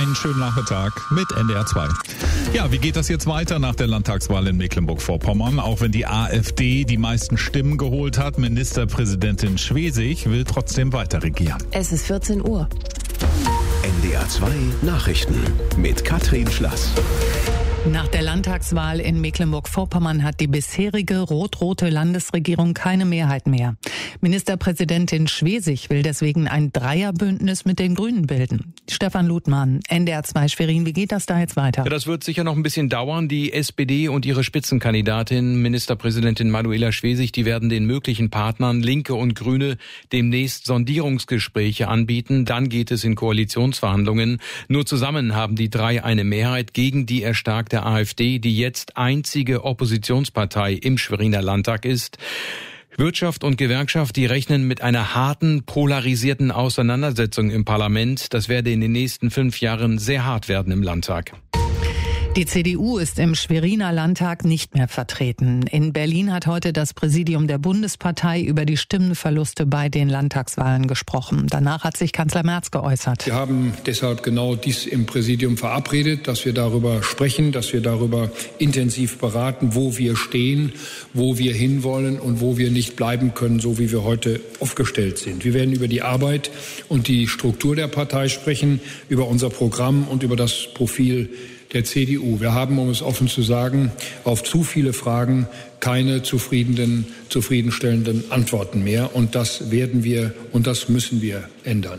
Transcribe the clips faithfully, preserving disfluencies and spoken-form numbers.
Einen schönen Nachmittag mit N D R zwei. Ja, wie geht das jetzt weiter nach der Landtagswahl in Mecklenburg-Vorpommern? Auch wenn die AfD die meisten Stimmen geholt hat, Ministerpräsidentin Schwesig will trotzdem weiter regieren. Es ist vierzehn Uhr. N D R zwei Nachrichten mit Katrin Schlass. Nach der Landtagswahl in Mecklenburg-Vorpommern hat die bisherige rot-rote Landesregierung keine Mehrheit mehr. Ministerpräsidentin Schwesig will deswegen ein Dreierbündnis mit den Grünen bilden. Stefan Ludmann, N D R zwei Schwerin, wie geht das da jetzt weiter? Ja, das wird sicher noch ein bisschen dauern. Die S P D und ihre Spitzenkandidatin, Ministerpräsidentin Manuela Schwesig, die werden den möglichen Partnern Linke und Grüne demnächst Sondierungsgespräche anbieten. Dann geht es in Koalitionsverhandlungen. Nur zusammen haben die drei eine Mehrheit gegen die erstarkte der AfD, die jetzt einzige Oppositionspartei im Schweriner Landtag ist. Wirtschaft und Gewerkschaft, die rechnen mit einer harten, polarisierten Auseinandersetzung im Parlament. Das werde in den nächsten fünf Jahren sehr hart werden im Landtag. Die C D U ist im Schweriner Landtag nicht mehr vertreten. In Berlin hat heute das Präsidium der Bundespartei über die Stimmenverluste bei den Landtagswahlen gesprochen. Danach hat sich Kanzler Merz geäußert. Wir haben deshalb genau dies im Präsidium verabredet, dass wir darüber sprechen, dass wir darüber intensiv beraten, wo wir stehen, wo wir hinwollen und wo wir nicht bleiben können, so wie wir heute aufgestellt sind. Wir werden über die Arbeit und die Struktur der Partei sprechen, über unser Programm und über das Profil der C D U. Wir haben, um es offen zu sagen, auf zu viele Fragen keine zufriedenen, zufriedenstellenden Antworten mehr. Und das werden wir und das müssen wir ändern.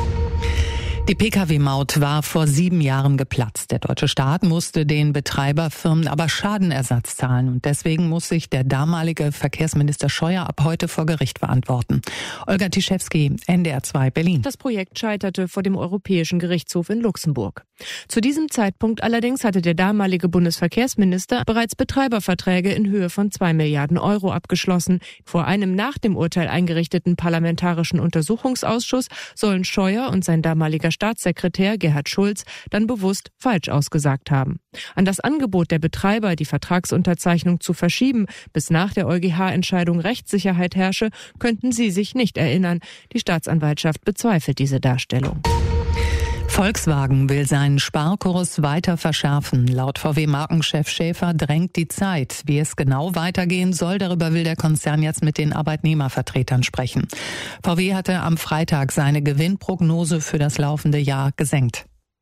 Die Pkw-Maut war vor sieben Jahren geplatzt. Der deutsche Staat musste den Betreiberfirmen aber Schadenersatz zahlen. Und deswegen muss sich der damalige Verkehrsminister Scheuer ab heute vor Gericht verantworten. Olga Tischewski, N D R zwei Berlin. Das Projekt scheiterte vor dem Europäischen Gerichtshof in Luxemburg. Zu diesem Zeitpunkt allerdings hatte der damalige Bundesverkehrsminister bereits Betreiberverträge in Höhe von zwei Milliarden Euro abgeschlossen. Vor einem nach dem Urteil eingerichteten parlamentarischen Untersuchungsausschuss sollen Scheuer und sein damaliger Staatssekretär Gerhard Schulz dann bewusst falsch ausgesagt haben. An das Angebot der Betreiber, die Vertragsunterzeichnung zu verschieben, bis nach der EuGH-Entscheidung Rechtssicherheit herrsche, könnten sie sich nicht erinnern. Die Staatsanwaltschaft bezweifelt diese Darstellung. Volkswagen will seinen Sparkurs weiter verschärfen. Laut V W-Markenchef Schäfer drängt die Zeit. Wie es genau weitergehen soll, darüber will der Konzern jetzt mit den Arbeitnehmervertretern sprechen. V W hatte am Freitag seine Gewinnprognose für das laufende Jahr gesenkt.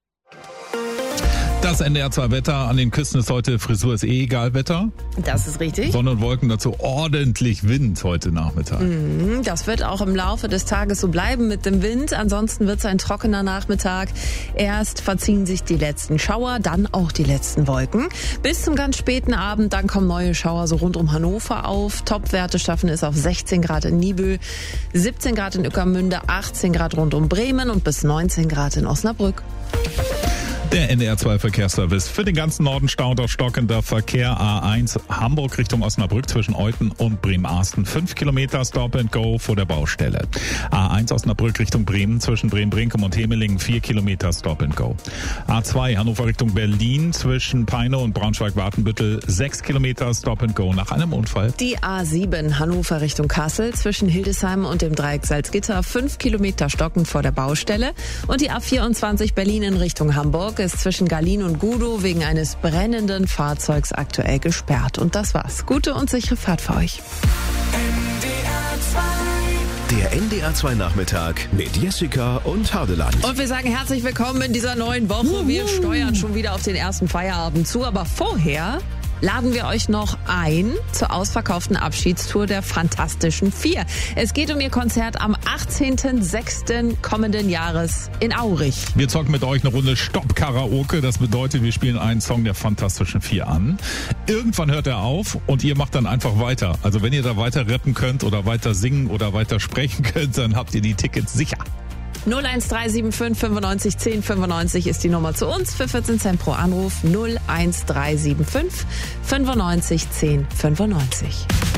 Das N D R zwei Wetter. An den Küsten ist heute Frisur ist eh egal Wetter. Das ist richtig. Sonne und Wolken, dazu ordentlich Wind heute Nachmittag. Das wird auch im Laufe des Tages so bleiben mit dem Wind. Ansonsten wird es ein trockener Nachmittag. Erst verziehen sich die letzten Schauer, dann auch die letzten Wolken. Bis zum ganz späten Abend, dann kommen neue Schauer so rund um Hannover auf. Topwerte schaffen es auf sechzehn Grad in Niebüll, siebzehn Grad in Ueckermünde, achtzehn Grad rund um Bremen und bis neunzehn Grad in Osnabrück. Der N D R zwei Verkehrsservice. Für den ganzen Norden staut auf stockender Verkehr A eins Hamburg Richtung Osnabrück zwischen Euthen und Bremen-Arsten. Fünf Kilometer Stop and Go vor der Baustelle. A eins Osnabrück Richtung Bremen zwischen Bremen-Brinkum und Hemelingen. Vier Kilometer Stop and Go. A zwei Hannover Richtung Berlin zwischen Peine und Braunschweig-Wartenbüttel. Sechs Kilometer Stop and Go nach einem Unfall. Die A sieben Hannover Richtung Kassel zwischen Hildesheim und dem Dreieck Salzgitter. Fünf Kilometer stockend vor der Baustelle. Und die A vierundzwanzig Berlin in Richtung Hamburg ist zwischen Garlin und Gudow wegen eines brennenden Fahrzeugs aktuell gesperrt. Und das war's. Gute und sichere Fahrt für euch. Der N D R zwei Nachmittag mit Jessica und Hardeland. Und wir sagen herzlich willkommen in dieser neuen Woche. Wir steuern schon wieder auf den ersten Feierabend zu. Aber vorher laden wir euch noch ein zur ausverkauften Abschiedstour der Fantastischen Vier. Es geht um ihr Konzert am achtzehnten sechsten kommenden Jahres in Aurich. Wir zocken mit euch eine Runde Stopp-Karaoke. Das bedeutet, wir spielen einen Song der Fantastischen Vier an. Irgendwann hört er auf und ihr macht dann einfach weiter. Also wenn ihr da weiter rappen könnt oder weiter singen oder weiter sprechen könnt, dann habt ihr die Tickets sicher. null eins drei sieben fünf fünfundneunzig zehn fünfundneunzig ist die Nummer zu uns für vierzehn Cent pro Anruf. null eins drei sieben fünf fünfundneunzig zehn fünfundneunzig.